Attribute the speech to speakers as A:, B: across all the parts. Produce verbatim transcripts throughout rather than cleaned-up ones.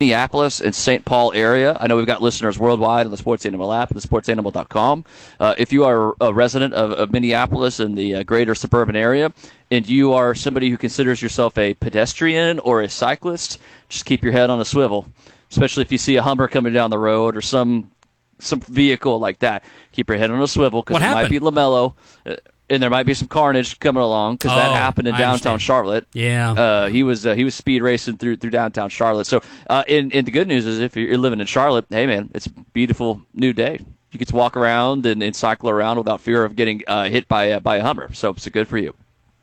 A: Minneapolis and Saint Paul area. I know we've got listeners worldwide on the Sports Animal app, the sports animal dot com. Uh, if you are a resident of, of Minneapolis and the uh, greater suburban area, and you are somebody who considers yourself a pedestrian or a cyclist, just keep your head on a swivel, especially if you see a Hummer coming down the road or some some vehicle like that. Keep your head on a swivel because it
B: happened?
A: might be LaMelo. Uh, And there might be some carnage coming along because
B: oh,
A: that happened in
B: I
A: downtown
B: understand.
A: Charlotte.
B: Yeah,
A: uh, he was uh, he was speed racing through through downtown Charlotte. So, uh, and, and the good news is, if you're living in Charlotte, hey man, it's a beautiful new day. You get to walk around and, and cycle around without fear of getting uh, hit by uh, by a Hummer. So it's good for you.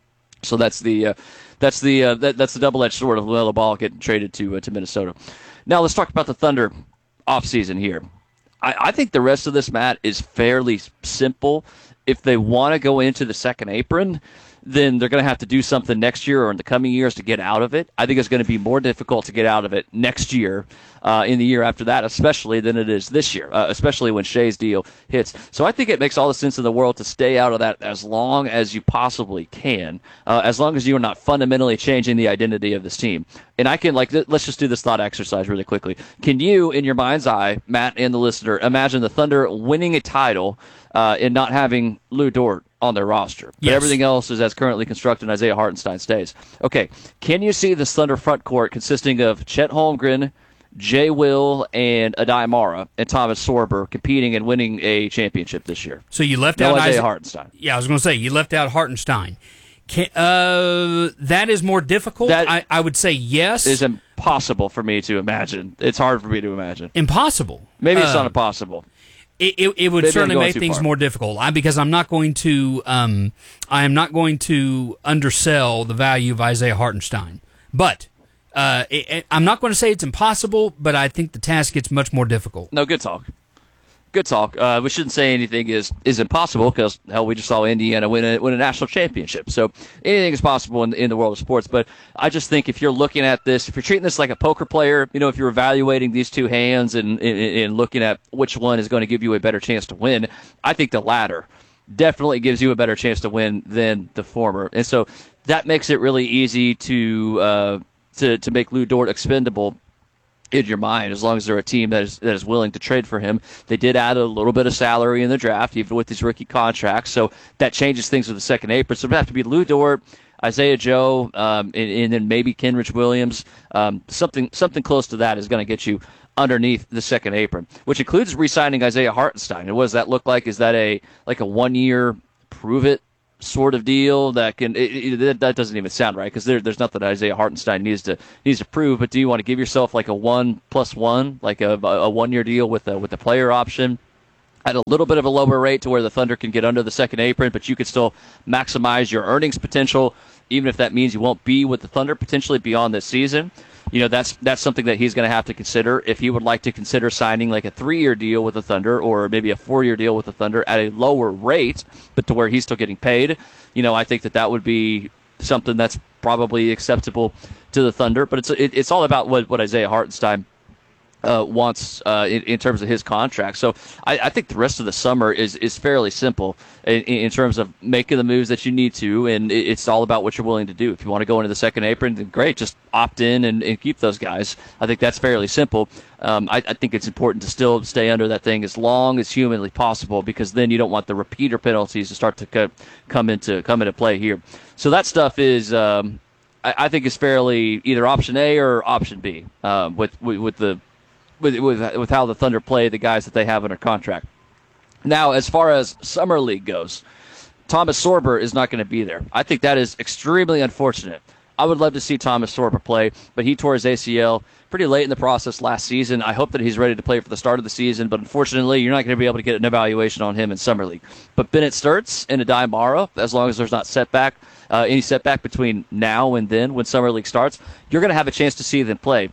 A: So that's the uh, that's the uh, that, that's the double edged sword of LaMelo Ball getting traded to uh, to Minnesota. Now let's talk about the Thunder offseason here. I, I think the rest of this, Matt, is fairly simple. If they want to go into the second apron, then they're going to have to do something next year or in the coming years to get out of it. I think it's going to be more difficult to get out of it next year, uh, in the year after that, especially than it is this year, uh, especially when Shea's deal hits. So I think it makes all the sense in the world to stay out of that as long as you possibly can, uh, as long as you are not fundamentally changing the identity of this team. And I can, like, th- let's just do this thought exercise really quickly. Can you, in your mind's eye, Matt and the listener, imagine the Thunder winning a title uh, and not having Lou Dort on their roster? But
B: yes.
A: Everything else is as currently constructed, and Isaiah Hartenstein stays. Okay, can you see this Thunder front court consisting of Chet Holmgren, Jay Will, and Adai Mara, and Thomas Sorber competing and winning a championship this year?
B: So you left
A: no
B: out
A: Isaiah
B: Isaiah
A: Hartenstein.
B: Yeah, I was going to say, you left out Hartenstein. Can, uh, that is more difficult.
A: That
B: I, I would say yes.
A: Is impossible for me to imagine. It's hard for me to imagine.
B: Impossible.
A: Maybe it's
B: uh,
A: not impossible.
B: It, it, it would
A: Maybe
B: certainly
A: I'm going
B: make
A: too
B: things
A: far.
B: more difficult. I, because I'm not going to, um, I am not going to undersell the value of Isaiah Hartenstein. But uh, it, it, I'm not going to say it's impossible. But I think the task gets much more difficult.
A: No, good talk. Good talk. Uh, we shouldn't say anything is, is impossible because, hell, we just saw Indiana win a, win a national championship. So anything is possible in, in the world of sports. But I just think if you're looking at this, if you're treating this like a poker player, you know, if you're evaluating these two hands and, and, and looking at which one is going to give you a better chance to win, I think the latter definitely gives you a better chance to win than the former. And so that makes it really easy to uh, to, to make Lou Dort expendable in your mind, as long as they're a team that is that is willing to trade for him. They did add a little bit of salary in the draft, even with these rookie contracts, so that changes things with the second apron. So it would have to be Lou Dort, Isaiah Joe, um, and, and then maybe Kenrich Williams. Um, something something close to that is going to get you underneath the second apron, which includes re-signing Isaiah Hartenstein. And what does that look like? Is that a like a one-year prove-it sort of deal that can it, it, that doesn't even sound right because there, there's nothing Isaiah Hartenstein needs to needs to prove. But do you want to give yourself like a one plus one, like a, a one year deal with a with a player option at a little bit of a lower rate to where the Thunder can get under the second apron, but you could still maximize your earnings potential, even if that means you won't be with the Thunder potentially beyond this season? You know, that's that's something that he's going to have to consider if he would like to consider signing like a three-year deal with the Thunder or maybe a four-year deal with the Thunder at a lower rate, but to where he's still getting paid. You know, I think that that would be something that's probably acceptable to the Thunder. But it's it, it's all about what, what Isaiah Hartenstein Uh, wants uh, in, in terms of his contract. So I, I think the rest of the summer is, is fairly simple in, in terms of making the moves that you need to, and it, it's all about what you're willing to do. If you want to go into the second apron, then great, just opt in and, and keep those guys. I think that's fairly simple. Um, I, I think it's important to still stay under that thing as long as humanly possible, because then you don't want the repeater penalties to start to co- come into come into play here. So that stuff is um, I, I think is fairly either option A or option B uh, with, with with the With, with with how the Thunder play the guys that they have under contract. Now, as far as Summer League goes, Thomas Sorber is not going to be there. I think that is extremely unfortunate. I would love to see Thomas Sorber play, but he tore his A C L pretty late in the process last season. I hope that he's ready to play for the start of the season, but unfortunately, you're not going to be able to get an evaluation on him in Summer League. But Bennett Sturts and Adai Mara, as long as there's not setback, uh, any setback between now and then when Summer League starts, you're going to have a chance to see them play.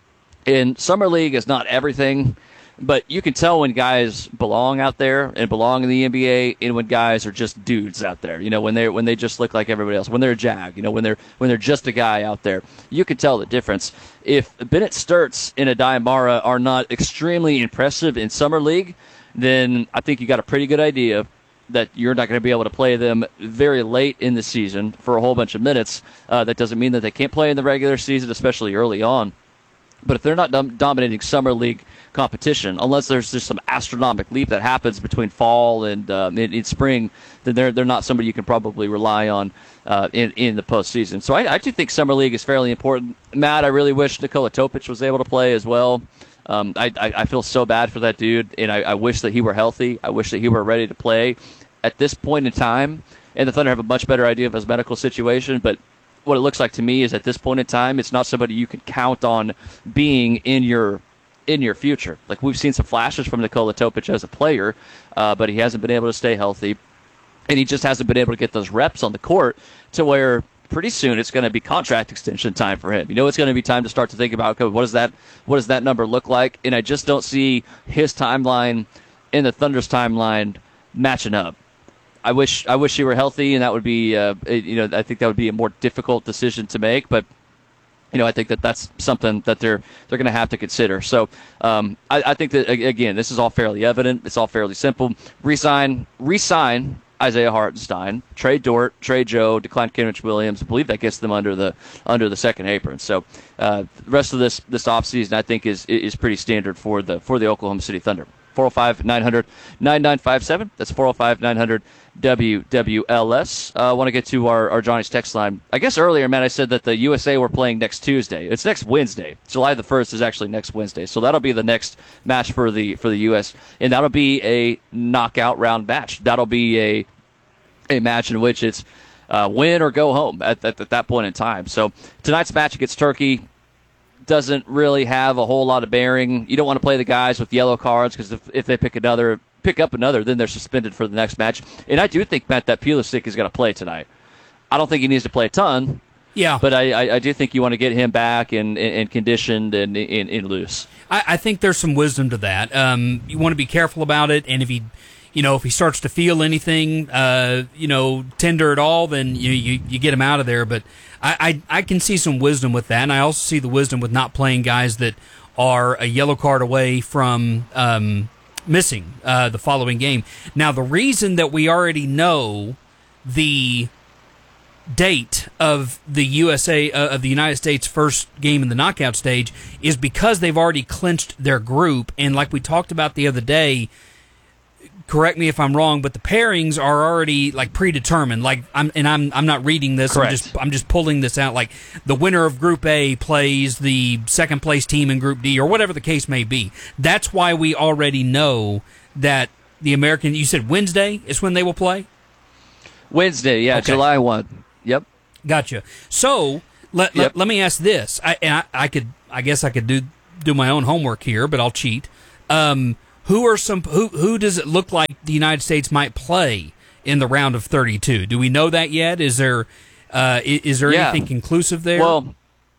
A: And Summer League is not everything, but you can tell when guys belong out there and belong in the N B A, and when guys are just dudes out there. You know, when they when they just look like everybody else, when they're a Jag, you know, when they're when they're just a guy out there, you can tell the difference. If Bennett Sturts and Adai Mara are not extremely impressive in Summer League, then I think you got a pretty good idea that you're not going to be able to play them very late in the season for a whole bunch of minutes. Uh, that doesn't mean that they can't play in the regular season, especially early on. But if they're not dom- dominating summer league competition, unless there's just some astronomical leap that happens between fall and um, in, in spring, then they're they're not somebody you can probably rely on uh, in in the postseason. So I, I do think summer league is fairly important. Matt, I really wish Nikola Topic was able to play as well. Um, I, I I feel so bad for that dude, and I, I wish that he were healthy. I wish that he were ready to play. At this point in time, and the Thunder have a much better idea of his medical situation, but what it looks like to me is at this point in time, it's not somebody you can count on being in your in your future. Like, we've seen some flashes from Nikola Topic as a player, uh, but he hasn't been able to stay healthy, and he just hasn't been able to get those reps on the court to where pretty soon it's going to be contract extension time for him. You know, it's going to be time to start to think about, okay, what does that what does that number look like? And I just don't see his timeline and the Thunder's timeline matching up. I wish I wish he were healthy, and that would be, uh, you know, I think that would be a more difficult decision to make. But, you know, I think that that's something that they're they're going to have to consider. So um, I, I think that, again, this is all fairly evident. It's all fairly simple. Resign, resign Isaiah Hartenstein, trade Dort, trade Joe, decline Kenrich Williams. I believe that gets them under the under the second apron. So uh, the rest of this this offseason, I think, is is pretty standard for the for the Oklahoma City Thunder. four oh five, nine hundred, nine nine five seven. That's four oh five, nine hundred, W W L S. I uh, want to get to our, our Johnny's text line. I guess earlier, Matt, I said that the U S A were playing next Tuesday. It's next Wednesday. July the first is actually next Wednesday. So that'll be the next match for the for the U S, and that'll be a knockout round match. That'll be a a match in which it's uh, win or go home at, at, at that point in time. So tonight's match against Turkey doesn't really have a whole lot of bearing. You don't want to play the guys with yellow cards, because if, if they pick another, pick up another, then they're suspended for the next match. And I do think, Matt, that Pulisic is going to play tonight. I don't think he needs to play a ton.
B: Yeah,
A: but I, I, I do think you want to get him back and, and, and conditioned and, and, and loose.
B: I, I think there's some wisdom to that. Um, you want to be careful about it, and if he, you know, if he starts to feel anything, uh, you know, tender at all, then you, you you get him out of there. But I, I I can see some wisdom with that, and I also see the wisdom with not playing guys that are a yellow card away from um, missing uh, the following game. Now, the reason that we already know the date of the U S A uh, of the United States first game in the knockout stage is because they've already clinched their group, and like we talked about the other day. Correct me if I'm wrong, but the pairings are already like predetermined. Like I'm, and I'm, I'm not reading this.
A: Correct.
B: I'm just, I'm just pulling this out. Like the winner of Group A plays the second place team in Group D, or whatever the case may be. That's why we already know that the American. You said Wednesday is when they will play.
A: Wednesday, yeah,
B: Okay.
A: July first. Yep.
B: Gotcha. So let,
A: Yep.
B: let let me ask this. I, and I I could, I guess I could do do my own homework here, but I'll cheat. Um. Who are some? Who who does it look like the United States might play in the round of thirty-two? Do we know that yet? Is there uh, is, is there
A: Yeah.
B: anything conclusive there?
A: Well,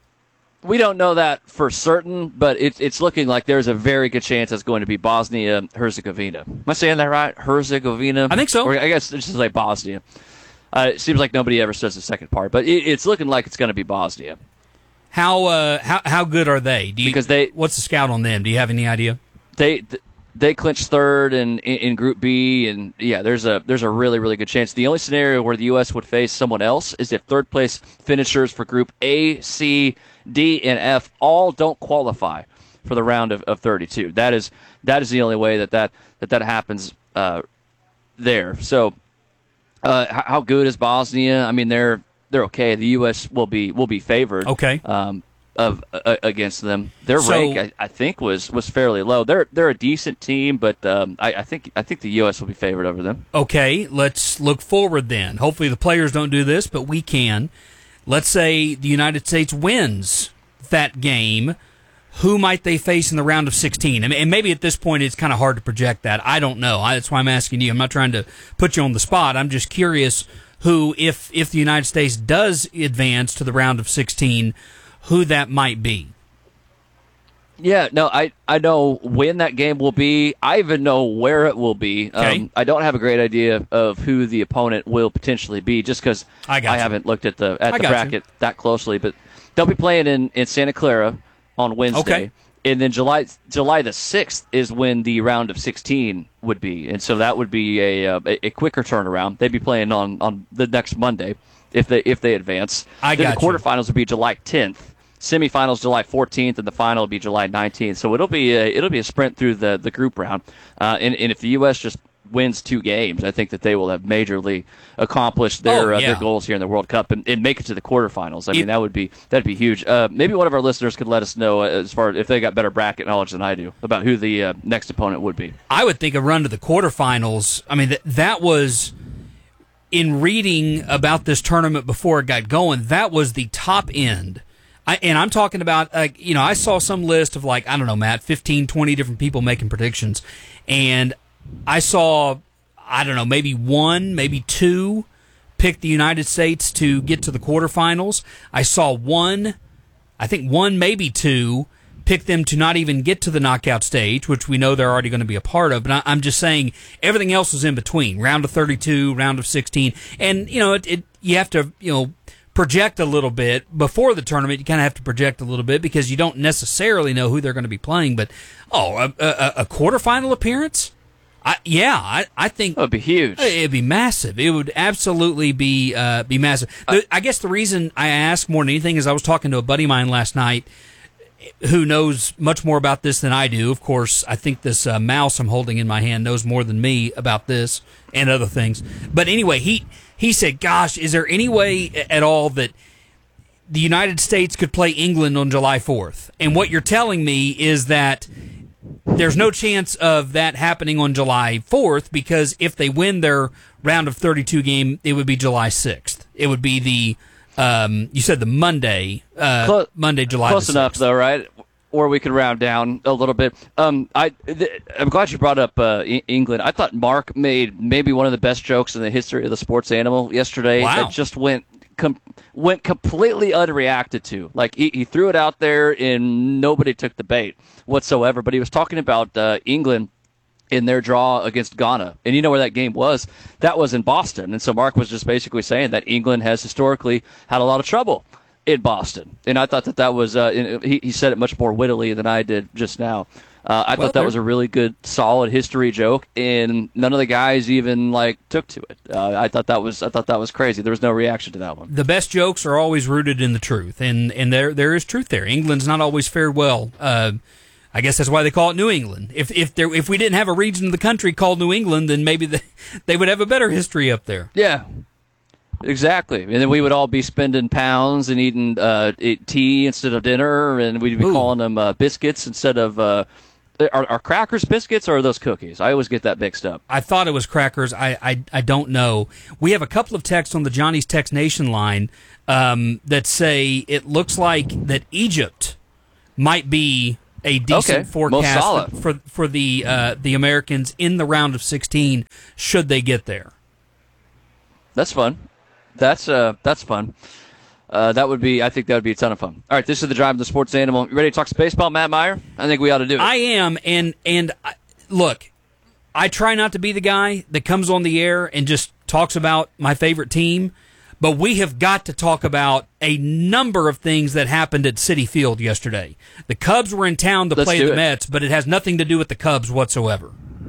A: we don't know that for certain, but it, it's looking like there's a very good chance it's going to be Bosnia Herzegovina. Am I saying that right? Herzegovina?
B: I think so.
A: Or I guess it's just like Bosnia. Uh, it seems like nobody ever says the second part, but it, it's looking like it's going to be Bosnia.
B: how uh, how how good are they? Do you,
A: Because they-
B: what's the scout on them? Do you have any idea?
A: They. Th- They clinched third in, in, in Group B, and yeah, there's a there's a really really good chance. The only scenario where the U S would face someone else is if third place finishers for Group A, C, D, and F all don't qualify for the round of, of thirty-two. That is that is the only way that that that, that happens uh, there. So, uh, how, how good is Bosnia? I mean, they're they're okay. The U S will be will be favored.
B: Okay.
A: Um, of uh, against them, their
B: So-
A: rank I, I think was, was fairly low. They're they're a decent team, but um, I, I think I think the U S will be favored over them.
B: Okay, let's look forward then. Hopefully the players don't do this, but we can. Let's say the United States wins that game. Who might they face in the round of sixteen? And maybe at this point it's kind of hard to project that. I don't know. That's why I'm asking you. I'm not trying to put you on the spot. I'm just curious who, if if the United States does advance to the round of sixteen, who that might be.
A: Yeah, no, I, I know when that game will be. I even know where it will be.
B: Okay.
A: Um, I don't have a great idea of who the opponent will potentially be, just because
B: I
A: I,
B: got you.
A: haven't looked at the at
B: I
A: the
B: got
A: bracket that closely. But they'll be playing in, in Santa Clara on Wednesday.
B: Okay.
A: And then July July the sixth is when the round of sixteen would be, and so that would be a uh, a, a quicker turnaround. They'd be playing on, on the next Monday if they if they advance.
B: I
A: then
B: got
A: the
B: you.
A: quarterfinals would be July tenth. Semifinals July fourteenth, and the final will be July nineteenth. So it'll be a, it'll be a sprint through the, the group round. Uh, and, and if the U S just wins two games, I think that they will have majorly accomplished their
B: oh,
A: uh,
B: yeah.
A: their goals here in the World Cup and, and make it to the quarterfinals. I
B: It,
A: mean, that would be that'd be huge. Uh, maybe one of our listeners could let us know as far as if they got better bracket knowledge than I do about who the uh, next opponent would be.
B: I would think a run to the quarterfinals. I mean, that that was, in reading about this tournament before it got going, that was the top end. I, and I'm talking about, uh, you know, I saw some list of like, I don't know, Matt, fifteen, twenty different people making predictions. And I saw, I don't know, maybe one, maybe two pick the United States to get to the quarterfinals. I saw one, I think one, maybe two, pick them to not even get to the knockout stage, which we know they're already going to be a part of. But I, I'm just saying everything else was in between, round of thirty-two, round of sixteen. And, you know, it, it you have to, you know, project a little bit. Before the tournament, you kind of have to project a little bit because you don't necessarily know who they're going to be playing. But, oh, a, a, a quarterfinal appearance? I, yeah, I, I think
A: that would be huge.
B: It'd be massive. It would absolutely be uh, be massive. The, I guess the reason I ask more than anything is I was talking to a buddy of mine last night who knows much more about this than I do. Of course, I think this uh, mouse I'm holding in my hand knows more than me about this and other things. But anyway, he he said, "Gosh, is there any way at all that the United States could play England on July fourth?" And what you're telling me is that there's no chance of that happening on July fourth because if they win their round of thirty-two game, it would be July sixth. It would be the, um, you said the Monday, uh,
A: Close,
B: Monday, July
A: Close
B: the
A: enough, though, right? Or we could round down a little bit. Um, I, th- I'm glad you brought up uh, e- England. I thought Mark made maybe one of the best jokes in the history of the sports animal yesterday.
B: Wow.
A: That just went com- went completely unreacted to. Like, he, he threw it out there, and nobody took the bait whatsoever. But he was talking about uh, England in their draw against Ghana. And you know where that game was? That was in Boston. And so Mark was just basically saying that England has historically had a lot of trouble in Boston. And I thought that that was, uh, he, he said it much more wittily than I did just now. Uh, I
B: well,
A: thought that was a really good, solid history joke, and none of the guys even like took to it. Uh, I thought that was, I thought that was crazy. There was no reaction to that one.
B: The best jokes are always rooted in the truth, and and there there is truth there. England's not always fared well. Uh, I guess that's why they call it New England. If if there if we didn't have a region of the country called New England, then maybe they, they would have a better history up there.
A: Yeah. Exactly, and then we would all be spending pounds and eating uh, eat tea instead of dinner, and we'd be
B: Ooh.
A: calling them uh, biscuits instead of. Uh, are, are crackers biscuits or are those cookies? I always get that mixed up.
B: I thought it was crackers. I, I, I don't know. We have a couple of texts on the Johnny's Text Nation line um, that say it looks like that Egypt might be a decent
A: Okay,
B: forecast
A: most solid.
B: for for the uh, the Americans in the round of sixteen should they get there.
A: That's fun. That's uh, that's fun. Uh, that would be. I think that would be a ton of fun. All right, this is the Drive of the Sports Animal. You ready to talk some baseball, Matt Meyer? I think we ought to do it.
B: I am, and and I, look, I try not to be the guy that comes on the air and just talks about my favorite team, but we have got to talk about a number of things that happened at Citi Field yesterday. The Cubs were in town to
A: Let's
B: play
A: do
B: the
A: it.
B: Mets, but it has nothing to do with the Cubs whatsoever.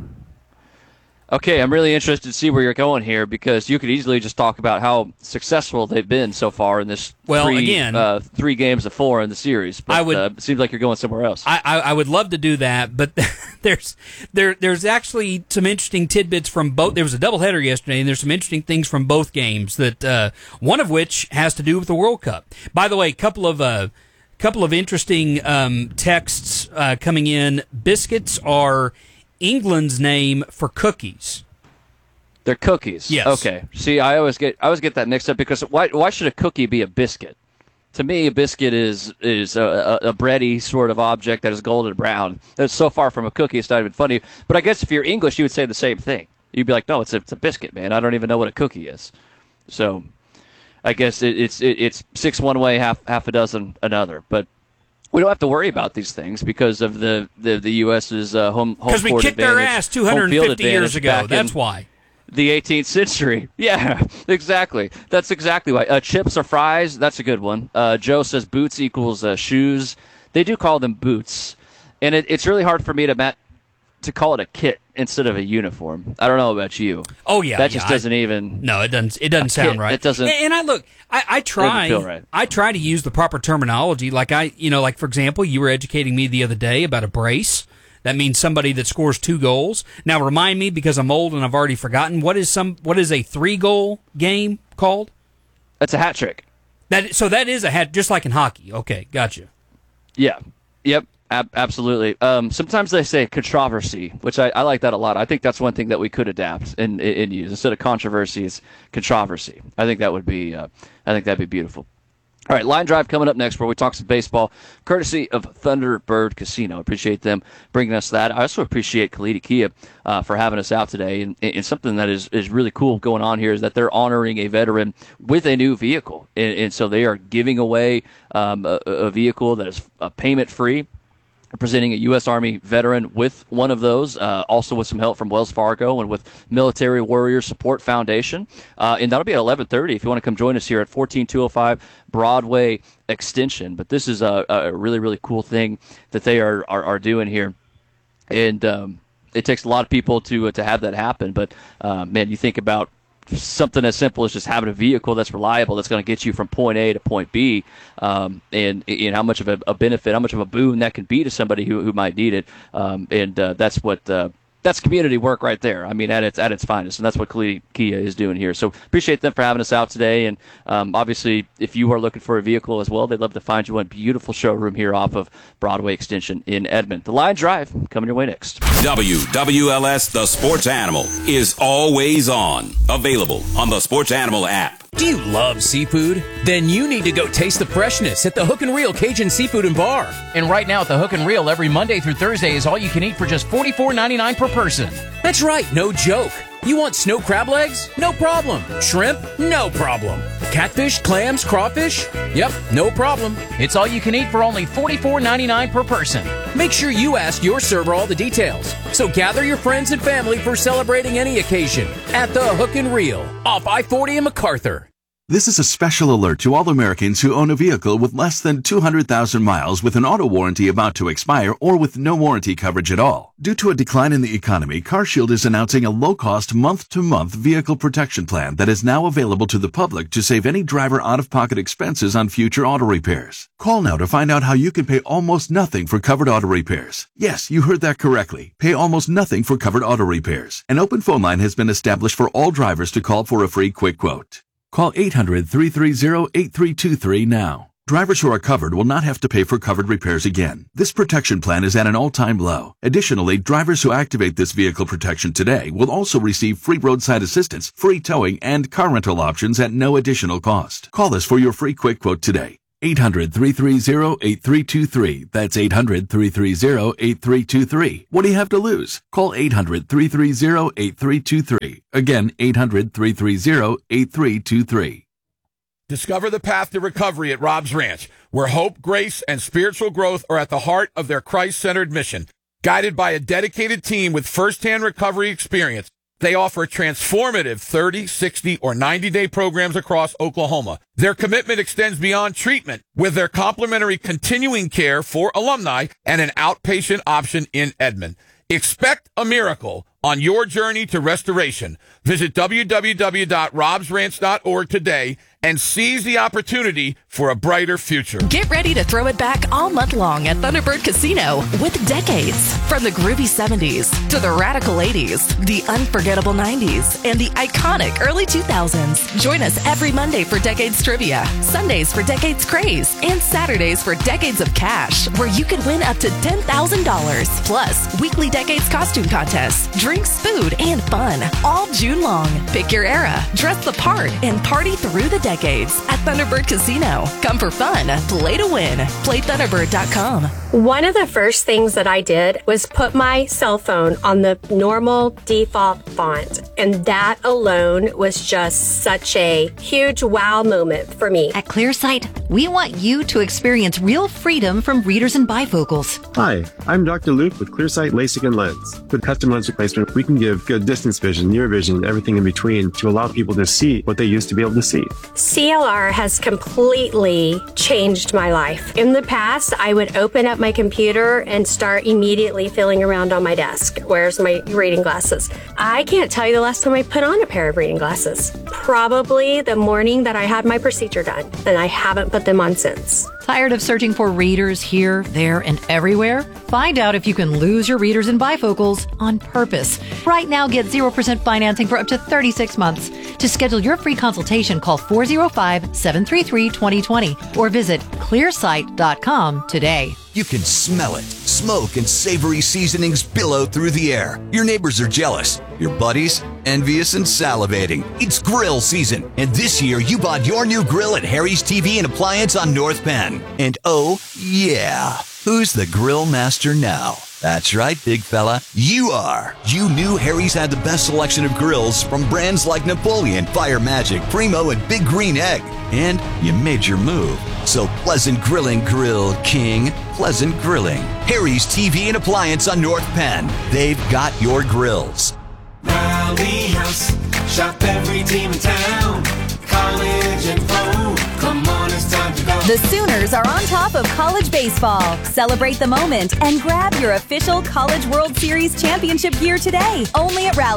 A: Okay, I'm really interested to see where you're going here because you could easily just talk about how successful they've been so far in this
B: Well,
A: three,
B: again-
A: uh, three games of four in the series. But
B: I would-
A: uh, it seems like you're going somewhere else.
B: I, I, I would love to do that, but there's there there's actually some interesting tidbits from both. There was a doubleheader yesterday, and there's some interesting things from both games. That uh, one of which has to do with the World Cup. By the way, a couple of uh, couple of interesting um, texts uh, coming in. Biscuits are England's name for cookies.
A: They're cookies.
B: Yes.
A: Okay. See, I always get I always get that mixed up because why why should a cookie be a biscuit? To me, a biscuit is is a, a, a bready sort of object that is golden brown. That's so far from a cookie, it's not even funny. But I guess if you're English, you would say the same thing. You'd be like, no, it's a, it's a biscuit, man. I don't even know what a cookie is. So I guess it, it's it, it's six one way, half half a dozen another. But we don't have to worry about these things because of the the, the U S's uh, home home
B: Because we
A: court
B: kicked their
A: advantage,
B: ass two
A: home
B: hundred
A: field
B: fifty years
A: advantage
B: ago.
A: back
B: That's
A: in
B: why.
A: the eighteenth century. Yeah, exactly. That's exactly why. Uh, chips or fries? That's a good one. Uh, Joe says boots equals uh, shoes. They do call them boots, and it, it's really hard for me to Matt to call it a kit instead of a uniform. I don't know about you.
B: Oh yeah,
A: that just
B: yeah,
A: doesn't
B: I,
A: even.
B: No, it doesn't. It doesn't sound
A: kit,
B: right.
A: It doesn't.
B: And, and I look, I, I try.
A: Feel right.
B: I try to use the proper terminology. Like I, you know, like for example, you were educating me the other day about a brace. That means somebody that scores two goals. Now remind me, because I'm old and I've already forgotten. What is some? What is a three goal game called?
A: That's a hat trick.
B: That so that is a hat, just like in hockey. Okay, gotcha.
A: Yeah. Yep. Ab- absolutely. Um, sometimes they say controversy, which I, I like that a lot. I think that's one thing that we could adapt and, and use instead of controversy. It's controversy. I think that would be. Uh, I think that'd be beautiful. All right, Line Drive coming up next, where we talk some baseball, courtesy of Thunderbird Casino. Appreciate them bringing us that. I also appreciate Khalid Kia uh, for having us out today. And, and something that is, is really cool going on here is that they're honoring a veteran with a new vehicle. And, and so they are giving away um, a, a vehicle that is uh, payment-free, presenting a U S Army veteran with one of those, uh, also with some help from Wells Fargo and with Military Warrior Support Foundation. Uh, and that'll be at eleven thirty if you want to come join us here at fourteen two oh five Broadway Extension. But this is a, a really, really cool thing that they are, are, are doing here. And um, it takes a lot of people to, uh, to have that happen. But, uh, man, you think about something as simple as just having a vehicle that's reliable, that's going to get you from point A to point B, um, and, and how much of a, a benefit, how much of a boon that can be to somebody who, who might need it. Um, and uh, that's what uh, that's community work right there. I mean, at its at its finest, and that's what Khalid Kia is doing here. So appreciate them for having us out today. And um, obviously, if you are looking for a vehicle as well, they'd love to find you one beautiful showroom here off of Broadway Extension in Edmond. The Line Drive coming your way next.
C: W W L S The Sports Animal is always on. Available on the Sports Animal app.
D: Do you love seafood? Then you need to go taste the freshness at the Hook and Reel Cajun Seafood and Bar.
E: And right now at the Hook and Reel, every Monday through Thursday is all you can eat for just forty-four ninety-nine per person.
D: That's right, no joke. You want snow crab legs? No problem. Shrimp? No problem. Catfish, clams, crawfish? Yep, no problem.
E: It's all you can eat for only forty-four ninety-nine per person.
D: Make sure you ask your server all the details. So gather your friends and family for celebrating any occasion at the Hook and Reel off I forty in MacArthur.
F: This is a special alert to all Americans who own a vehicle with less than two hundred thousand miles with an auto warranty about to expire or with no warranty coverage at all. Due to a decline in the economy, CarShield is announcing a low-cost month-to-month vehicle protection plan that is now available to the public to save any driver out-of-pocket expenses on future auto repairs. Call now to find out how you can pay almost nothing for covered auto repairs. Yes, you heard that correctly. Pay almost nothing for covered auto repairs. An open phone line has been established for all drivers to call for a free quick quote. Call eight hundred, three three zero, eight three two three now. Drivers who are covered will not have to pay for covered repairs again. This protection plan is at an all-time low. Additionally, drivers who activate this vehicle protection today will also receive free roadside assistance, free towing, and car rental options at no additional cost. Call us for your free quick quote today. eight hundred, three three zero, eight three two three. That's eight hundred, three three zero, eight three two three. What do you have to lose? Call eight hundred, three three zero, eight three two three. Again, eight hundred, three three zero, eight three two three.
G: Discover the path to recovery at Rob's Ranch, where hope, grace, and spiritual growth are at the heart of their Christ-centered mission. Guided by a dedicated team with first-hand recovery experience, they offer transformative thirty, sixty, or ninety-day programs across Oklahoma. Their commitment extends beyond treatment with their complimentary continuing care for alumni and an outpatient option in Edmond. Expect a miracle on your journey to restoration. Visit w w w dot robs ranch dot org today and seize the opportunity for a brighter future.
H: Get ready to throw it back all month long at Thunderbird Casino with decades. From the groovy seventies to the radical eighties, the unforgettable nineties, and the iconic early two thousands. Join us every Monday for Decades Trivia, Sundays for Decades Craze, and Saturdays for Decades of Cash, where you can win up to ten thousand dollars. Plus, weekly Decades costume contests, drinks, food, and fun, all June long. Pick your era, dress the part, and party through the decades at Thunderbird Casino. Come for fun, play to win. Play thunderbird dot com.
I: One of the first things that I did was put my cell phone on the normal default font, and that alone was just such a huge wow moment for me.
J: At ClearSight, we want you to experience real freedom from readers and bifocals.
K: Hi, I'm Doctor Luke with ClearSight LASIK and Lens. With custom lens replacement, we can give good distance vision, near vision, and everything in between to allow people to see what they used to be able to see.
I: C L R has completely completely changed my life. In the past, I would open up my computer and start immediately feeling around on my desk. Where's my reading glasses? I can't tell you the last time I put on a pair of reading glasses. Probably the morning that I had my procedure done, and I haven't put them on since.
J: Tired of searching for readers here, there, and everywhere? Find out if you can lose your readers and bifocals on purpose. Right now, get zero percent financing for up to thirty-six months. To schedule your free consultation, call four oh five, seven three three, two oh two oh or visit clear sight dot com today.
L: You can smell it. Smoke and savory seasonings billow through the air. Your neighbors are jealous. Your buddies, envious and salivating. It's grill season, and this year you bought your new grill at Harry's T V and Appliance on North Penn. And oh, yeah, who's the grill master now? That's right, big fella, you are. You knew Harry's had the best selection of grills from brands like Napoleon, Fire Magic, Primo, and Big Green Egg. And you made your move. So pleasant grilling, Grill King. Pleasant grilling. Harry's T V and Appliance on North Penn. They've got your grills.
M: Rally House, shop every team in town. College and pro, come on, it's time to go.
N: The Sooners are on top of college baseball. Celebrate the moment and grab your official College World Series championship gear today. Only at Rally.